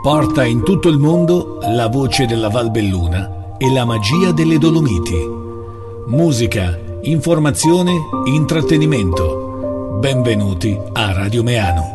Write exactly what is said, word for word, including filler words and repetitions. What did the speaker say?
Porta in tutto il mondo la voce della Val Belluna e la magia delle Dolomiti. Musica, informazione, intrattenimento. Benvenuti a Radio Meano.